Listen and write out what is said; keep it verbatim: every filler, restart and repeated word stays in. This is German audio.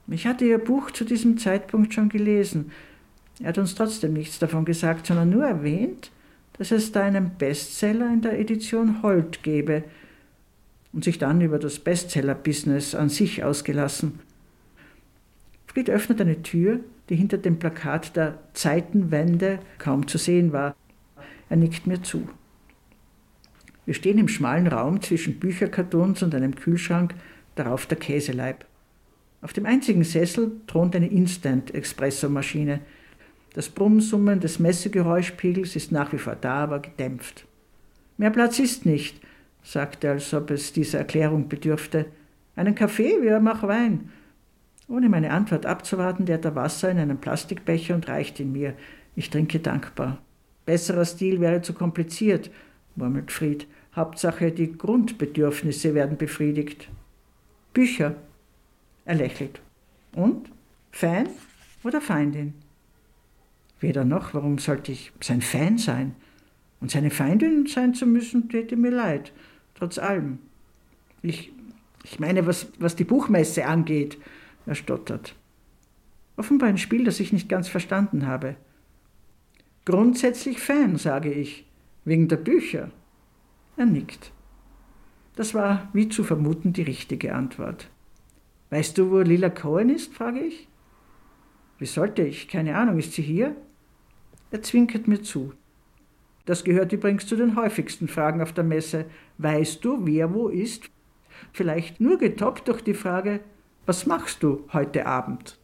Ich hatte ihr Buch zu diesem Zeitpunkt schon gelesen. Er hat uns trotzdem nichts davon gesagt, sondern nur erwähnt, dass es da einen Bestseller in der Edition Holt gebe und sich dann über das Bestseller-Business an sich ausgelassen. Fried öffnet eine Tür, die hinter dem Plakat der Zeitenwende kaum zu sehen war. Er nickt mir zu. Wir stehen im schmalen Raum zwischen Bücherkartons und einem Kühlschrank, darauf der Käseleib. Auf dem einzigen Sessel thront eine Instant-Espresso-Maschine. Das Brummsummen des Messegeräuschpegels ist nach wie vor da, aber gedämpft. Mehr Platz ist nicht, sagte er, als ob es dieser Erklärung bedürfte. Einen Kaffee, wir haben auch Wein. Ohne meine Antwort abzuwarten, leert er Wasser in einen Plastikbecher und reicht ihn mir. Ich trinke dankbar. Besserer Stil wäre zu kompliziert, murmelt Fried. Hauptsache, die Grundbedürfnisse werden befriedigt. Bücher. Er lächelt. Und? Fan oder Feindin? Weder noch, warum sollte ich sein Fan sein? Und seine Feindin sein zu müssen, täte mir leid. Trotz allem. Ich, ich meine, was, was die Buchmesse angeht, er stottert. Offenbar ein Spiel, das ich nicht ganz verstanden habe. Grundsätzlich Fan, sage ich. Wegen der Bücher. Er nickt. Das war, wie zu vermuten, die richtige Antwort. Weißt du, wo Lila Cohen ist, frage ich. Wie sollte ich? Keine Ahnung, ist sie hier? Er zwinkert mir zu. Das gehört übrigens zu den häufigsten Fragen auf der Messe. Weißt du, wer wo ist? Vielleicht nur getoppt durch die Frage, was machst du heute Abend?